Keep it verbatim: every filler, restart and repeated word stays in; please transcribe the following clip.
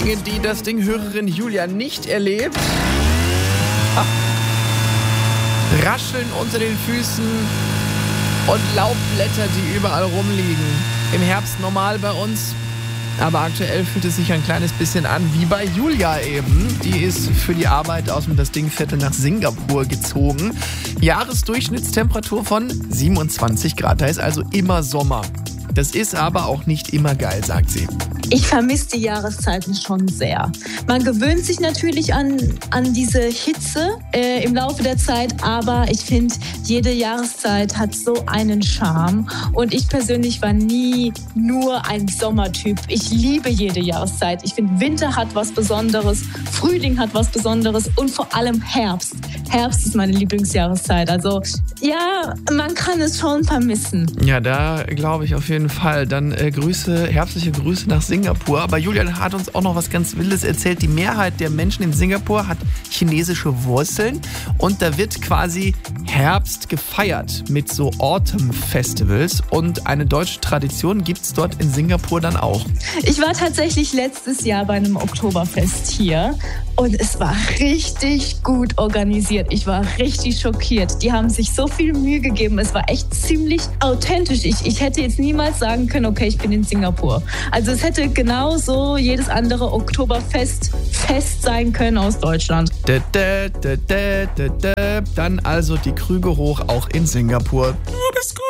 Dinge, die das Ding-Hörerin Julia nicht erlebt. Ha. Rascheln unter den Füßen und Laubblätter, die überall rumliegen. Im Herbst normal bei uns, aber aktuell fühlt es sich ein kleines bisschen an wie bei Julia eben. Die ist für die Arbeit aus dem Das Ding-Viertel nach Singapur gezogen. Jahresdurchschnittstemperatur von siebenundzwanzig Grad, da ist also immer Sommer. Das ist aber auch nicht immer geil, sagt sie. Ich vermisse die Jahreszeiten schon sehr. Man gewöhnt sich natürlich an, an diese Hitze äh, im Laufe der Zeit, aber ich finde, jede Jahreszeit hat so einen Charme. Und ich persönlich war nie nur ein Sommertyp. Ich liebe jede Jahreszeit. Ich finde, Winter hat was Besonderes, Frühling hat was Besonderes und vor allem Herbst. Herbst ist meine Lieblingsjahreszeit. Also ja, man kann es schon vermissen. Ja, da glaube ich auf jeden Fall. Dann äh, Grüße, herbstliche Grüße nach Singapur. Aber Julian hat uns auch noch was ganz Wildes erzählt. Die Mehrheit der Menschen in Singapur hat chinesische Wurzeln und da wird quasi Herbst gefeiert mit so Autumn-Festivals und eine deutsche Tradition gibt es dort in Singapur dann auch. Ich war tatsächlich letztes Jahr bei einem Oktoberfest hier und es war richtig gut organisiert. Ich war richtig schockiert. Die haben sich so viel Mühe gegeben. Es war echt ziemlich authentisch. Ich, ich hätte jetzt niemals sagen können, okay, ich bin in Singapur. Also es hätte genauso jedes andere Oktoberfest Fest sein können aus Deutschland. Da, da, da, da, da, da. Dann also die Krüge hoch auch in Singapur. Du bist